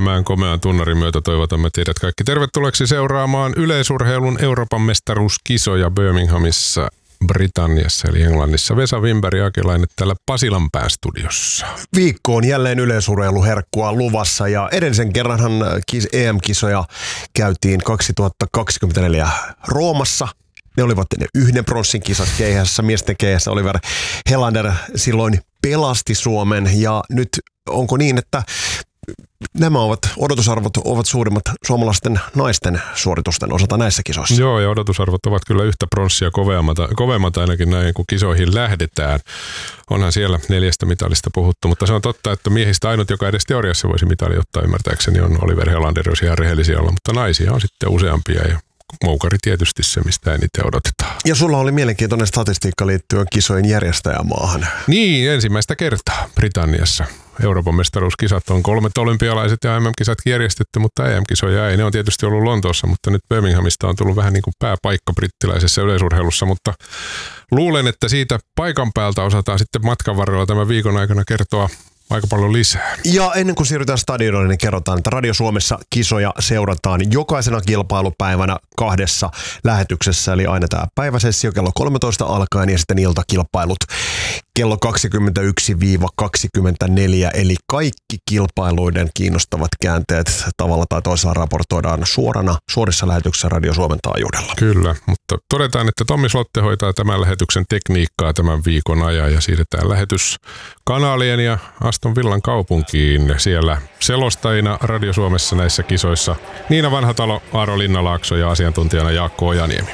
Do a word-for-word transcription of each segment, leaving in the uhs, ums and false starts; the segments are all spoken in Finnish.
elämään komean tunnarin myötä toivotamme teidät kaikki tervetulleeksi seuraamaan yleisurheilun Euroopan mestaruuskisoja Birminghamissa, Britanniassa eli Englannissa. Vesa Wimberg ja Akelainen täällä Pasilanpään studiossa. Viikkoon jälleen yleisurheiluherkkua luvassa ja edellisen kerranhan E M-kisoja käytiin kaksituhattakaksikymmentäneljä Roomassa. Ne olivat ne yhden pronssin kisat keihässä, miesten keihässä. Oliver Helander silloin pelasti Suomen ja nyt onko niin, että nämä ovat, odotusarvot ovat suurimmat suomalaisten naisten suoritusten osalta näissä kisoissa? Joo, ja odotusarvot ovat kyllä yhtä pronssia kovemmat, kovemmat ainakin näin, kun kisoihin lähdetään. Onhan siellä neljästä mitalista puhuttu, mutta se on totta, että miehistä ainut, joka edes teoriassa voisi mitali ottaa ymmärtääkseni, on Oliver Helander, jos ihan rehellisiä olla, mutta naisia on sitten useampia ja moukari tietysti se, mistä eniten odotetaan. Ja sulla oli mielenkiintoinen statistiikka liittyen kisojen järjestäjämaahan. Niin, ensimmäistä kertaa Britanniassa. Euroopan mestaruuskisat on kolmet olympialaiset ja M M-kisatkin järjestetty, mutta E M-kisoja ei. Ne on tietysti ollut Lontoossa, mutta nyt Birminghamista on tullut vähän niin kuin pääpaikka brittiläisessä yleisurheilussa, mutta luulen, että siitä paikan päältä osataan sitten matkan varrella tämän viikon aikana kertoa aika paljon lisää. Ja ennen kuin siirrytään stadionille, niin kerrotaan, että Radio Suomessa kisoja seurataan jokaisena kilpailupäivänä kahdessa lähetyksessä. Eli aina tämä päiväsessio kello kolmetoista alkaen ja sitten iltakilpailut kello kaksikymmentäyksi kaksikymmentäneljä. Eli kaikki kilpailuiden kiinnostavat käänteet tavalla tai toisella raportoidaan suorana suorissa lähetyksissä Radio Suomen taajuudella. Kyllä, mutta todetaan, että Tommi Slotte hoitaa tämän lähetyksen tekniikkaa tämän viikon ajan ja siirretään lähetys kanaalien ja Aston Villan kaupunkiin. Siellä selostajina Radio Suomessa näissä kisoissa Niina Vanhatalo, Aaro Linnalaakso ja asiantuntijana Jaakko Ojaniemi.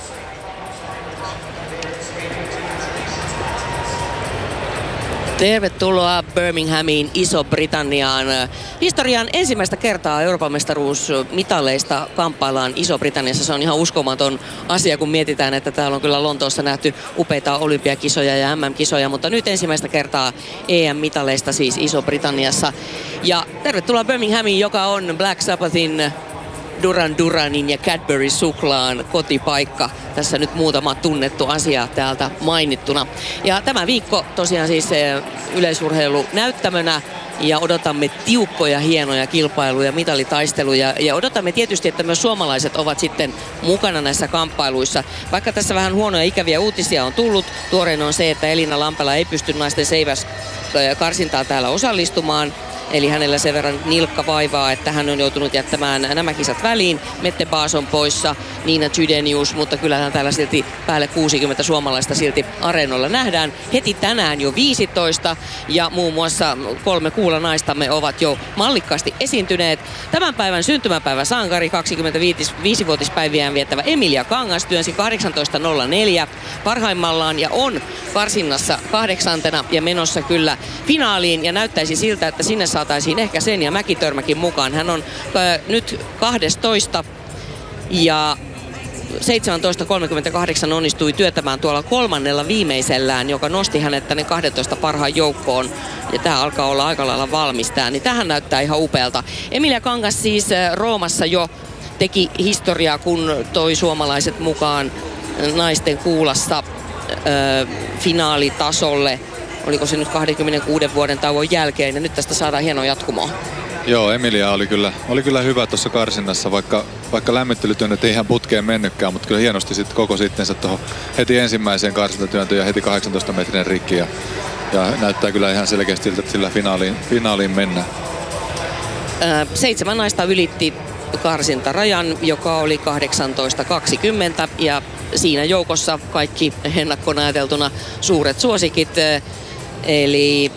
Tervetuloa Birminghamiin, Iso-Britanniaan. Historian ensimmäistä kertaa Euroopan mestaruusmitaleista kamppaillaan Iso-Britanniassa. Se on ihan uskomaton asia, kun mietitään, että täällä on kyllä Lontoossa nähty upeita olympiakisoja ja M M-kisoja, mutta nyt ensimmäistä kertaa E M-mitaleista siis Iso-Britanniassa. Ja tervetuloa Birminghamiin, joka on Black Sabbathin, Duran Duranin ja Cadbury Suklaan kotipaikka. Tässä nyt muutama tunnettu asia täältä mainittuna. Ja tämä viikko tosiaan siis yleisurheilu näyttämönä ja odotamme tiukkoja, hienoja kilpailuja, mitalitaisteluja ja odotamme tietysti, että myös suomalaiset ovat sitten mukana näissä kamppailuissa. Vaikka tässä vähän huonoja ikäviä uutisia on tullut, tuorein on se, että Elina Lampela ei pysty naisten seiväs karsintaa täällä osallistumaan. Eli hänellä sen verran nilkka vaivaa, että hän on joutunut jättämään nämä kisat väliin. Mette Baas on poissa, Niina Chydenius, mutta kyllähän täällä silti päälle kuusikymmentä suomalaista silti areenoilla nähdään. Heti tänään jo viisitoista ja muun muassa kolme kuulanaistamme ovat jo mallikkaasti esiintyneet. Tämän päivän syntymäpäivä sankari, kaksikymmentäviisivuotispäiviään viettävä Emilia Kangas työnsi kahdeksantoista nolla neljä parhaimmallaan ja on karsinnassa kahdeksantena ja menossa kyllä finaaliin ja näyttäisi siltä, että sinne saataisiin ehkä Senja Mäkitörmäkin mukaan. Hän on äh, nyt kahdestoista ja seitsemäntoista kolmekymmentäkahdeksan onnistui työtämään tuolla kolmannella viimeisellään, joka nosti hänet tänne kaksitoista parhaan joukkoon. Ja tämä alkaa olla aika lailla valmistaa, niin tähän näyttää ihan upealta. Emilia Kangas siis äh, Roomassa jo teki historiaa, kun toi suomalaiset mukaan naisten kuulassa äh, finaalitasolle. Oliko se nyt kaksikymmentäkuuden vuoden tauon jälkeen ja nyt tästä saadaan hieno jatkumoa. Joo, Emilia oli kyllä, oli kyllä hyvä tuossa karsinnassa, vaikka, vaikka lämmittelytyönnöt ei ihan putkeen mennytkään, mutta kyllä hienosti sitten koko sittensä tuohon heti ensimmäiseen karsintatyöntöön ja heti kahdeksantoista metrin rikki ja, ja näyttää kyllä ihan selkeästi siltä, että sillä finaaliin, finaaliin mennään. Ää, seitsemän naista ylitti karsintarajan, joka oli kahdeksantoista kaksikymmentä ja siinä joukossa kaikki ennakkoon ajateltuna suuret suosikit, eli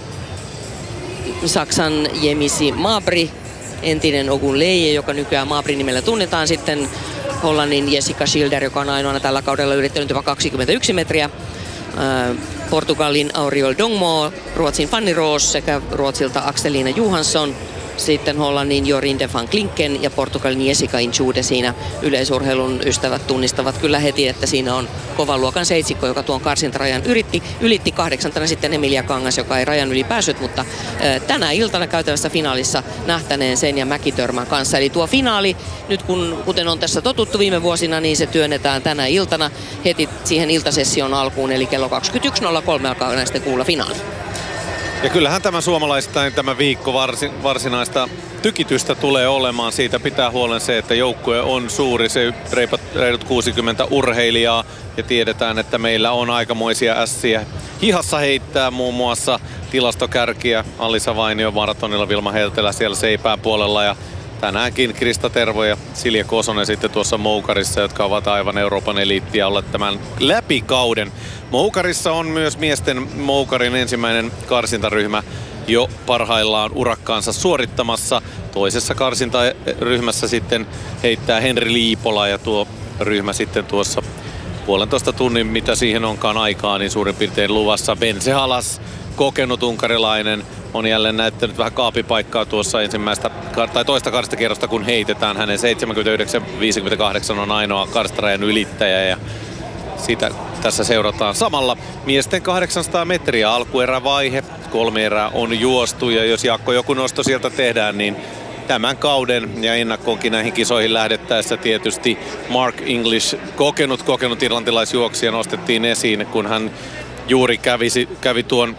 Saksan Jemisi Mabry, entinen Ogun Leije, joka nykyään Mabry-nimellä tunnetaan, sitten Hollannin Jessica Schilder, joka on ainoana tällä kaudella yrittänyt jopa kaksikymmentäyksi metriä, Portugalin Auriol Dongmo, Ruotsin Fanny Roos sekä Ruotsilta Axelina Johansson, sitten Hollannin Jorien de van Klinken ja Portugalin Jessica Inchude siinä yleisurheilun ystävät tunnistavat kyllä heti, että siinä on kovan luokan seitsikko, joka tuon karsintarajan yritti, ylitti kahdeksantana sitten Emilia Kangas, joka ei rajan yli päässyt, mutta äh, tänä iltana käytävässä finaalissa nähtäneen Senja Mäkitörmän kanssa. Eli tuo finaali, nyt kun, kuten on tässä totuttu viime vuosina, niin se työnnetään tänä iltana heti siihen iltasession alkuun, eli kello kaksikymmentäyksi nolla kolme alkaa näistä kuulla finaali. Ja kyllähän tämä suomalaistain tämä viikko varsin, varsinaista tykitystä tulee olemaan. Siitä pitää huolen se, että joukkue on suuri, se reipat, reilut kuusikymmentä urheilijaa. Ja tiedetään, että meillä on aikamoisia ässiä hihassa heittää, muun muassa tilastokärkiä. Alisa Vainio maratonilla, Vilma Heltelä siellä seipään puolella ja tänäänkin Krista Tervo ja Silja Kosonen sitten tuossa Moukarissa, jotka ovat aivan Euroopan eliittiä olleet tämän läpikauden. Moukarissa on myös miesten Moukarin ensimmäinen karsintaryhmä jo parhaillaan urakkaansa suorittamassa. Toisessa karsintaryhmässä sitten heittää Henri Liipola ja tuo ryhmä sitten tuossa puolentoista tunnin, mitä siihen onkaan aikaa, niin suurin piirtein luvassa. Bense Halas, kokenut unkarilainen, on jälleen näyttänyt vähän kaapipaikkaa tuossa ensimmäistä tai toista karstakierrosta, kun heitetään. Hänen seitsemänkymmentäyhdeksän viisikymmentäkahdeksan on ainoa karstarajan ylittäjä ja sitä tässä seurataan samalla. Miesten kahdeksansataa metriä alkuerävaihe. Kolme erää on juostu ja jos Jaakko joku nosto sieltä tehdään, niin tämän kauden ja ennakkoonkin näihin kisoihin lähdettäessä tietysti Mark English, kokenut kokenut irlantilaisjuoksija, nostettiin esiin, kun hän juuri kävi, kävi tuon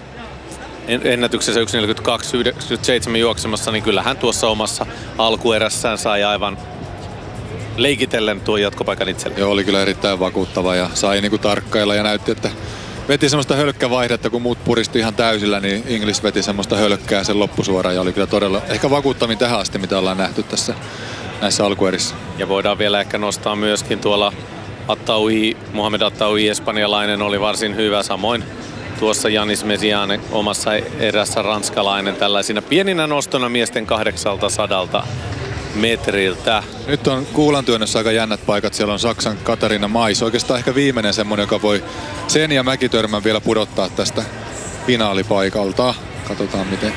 ennätyksessä yksi neljäkymmentäkaksi yhdeksänkymmentäseitsemän juoksemassa, niin kyllä hän tuossa omassa alkuerässään sai aivan leikitellen tuon jatkopaikan itselle. Joo, oli kyllä erittäin vakuuttava ja sai niinku tarkkailla ja näytti, että veti semmoista hölkkävaihdetta, kun muut puristi ihan täysillä, niin English veti semmoista hölkkää sen loppusuoraan ja oli kyllä todella ehkä vakuuttavin tähän asti, mitä ollaan nähty tässä näissä alkuerissä. Ja voidaan vielä ehkä nostaa myöskin tuolla Attaui, Mohamed Attaui, espanjalainen, oli varsin hyvä, samoin tuossa Janis Mesiane omassa erässä ranskalainen tällaisina pieninä nostona miesten kahdeksalta sadalta metriltä. Nyt on kuulantyönnössä aika jännät paikat. Siellä on Saksan Katarina Mais. Oikeastaan ehkä viimeinen semmonen, joka voi sen ja Mäkitörmän vielä pudottaa tästä finaalipaikalta. Katsotaan miten.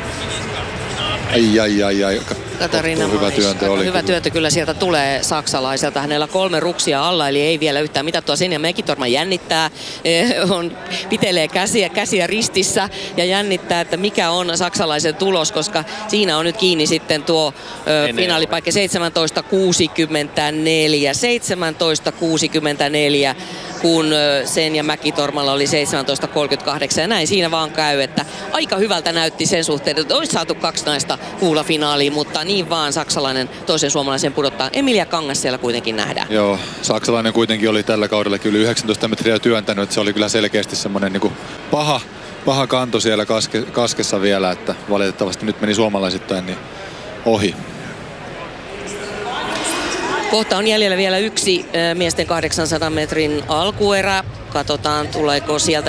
Ai ai ai ai. Katariina hyvä Mais. työntö oli. Hyvä työntö kyllä sieltä tulee saksalaiselta. Hänellä kolme ruksia alla, eli ei vielä yhtään mitattua. Sen ja Mäkitorma jännittää, on, pitelee käsiä, käsiä ristissä ja jännittää, että mikä on saksalaisen tulos, koska siinä on nyt kiinni sitten tuo ö, finaalipaikka seitsemäntoista kuusikymmentäneljä. seitsemäntoista kuusikymmentäneljä, kun sen ja Mäkitormalla oli seitsemäntoista kolmekymmentäkahdeksan. Ja näin siinä vaan käy, että aika hyvältä näytti sen suhteen, että olisi saatu kaksi naista kuulafinaaliin, mutta niin vaan saksalainen toisen suomalaisen pudottaa. Emilia Kangas siellä kuitenkin nähdään. Joo, saksalainen kuitenkin oli tällä kaudella kyllä yhdeksäntoista metriä työntänyt, että se oli kyllä selkeästi semmoinen niin kuin paha, paha kanto siellä kaske, kaskessa vielä, että valitettavasti nyt meni suomalaisittain niin ohi. Kohta on jäljellä vielä yksi miesten kahdeksansadan metrin alkuerä. Katsotaan, tuleeko sieltä